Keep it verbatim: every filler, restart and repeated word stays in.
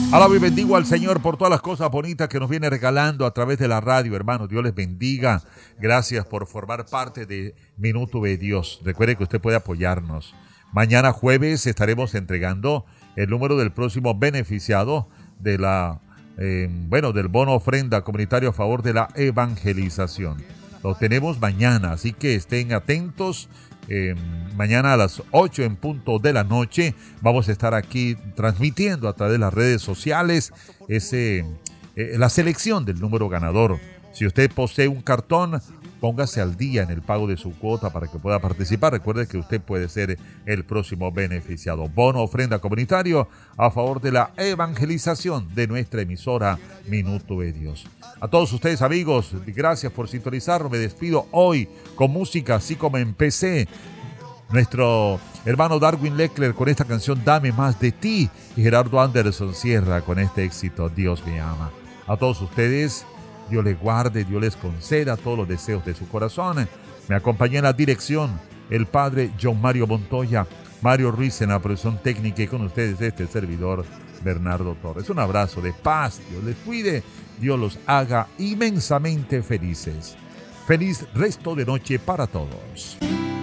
Alabo y bendigo al Señor por todas las cosas bonitas que nos viene regalando a través de la radio, hermanos. Dios les bendiga. Gracias por formar parte de Minuto de Dios. Recuerde que usted puede apoyarnos. Mañana jueves estaremos entregando el número del próximo beneficiado de la, eh, bueno, del bono ofrenda comunitario a favor de la evangelización. Lo tenemos mañana, así que estén atentos. Eh, mañana a las ocho en punto de la noche vamos a estar aquí transmitiendo a través de las redes sociales ese, eh, la selección del número ganador. Si usted posee un cartón, póngase al día en el pago de su cuota para que pueda participar. Recuerde que usted puede ser el próximo beneficiado. Bono ofrenda comunitario a favor de la evangelización de nuestra emisora Minuto de Dios. A todos ustedes, amigos, gracias por sintonizarnos. Me despido hoy con música, así como empecé. Nuestro hermano Darwin Leckler con esta canción Dame Más de Ti, y Gerardo Anderson cierra con este éxito Dios me ama. A todos ustedes, Dios les guarde, Dios les conceda todos los deseos de su corazón. Me acompañó en la dirección el padre John Mario Montoya, Mario Ruiz en la producción técnica, y con ustedes este servidor Bernardo Torres. Un abrazo de paz, Dios les cuide, Dios los haga inmensamente felices. Feliz resto de noche para todos.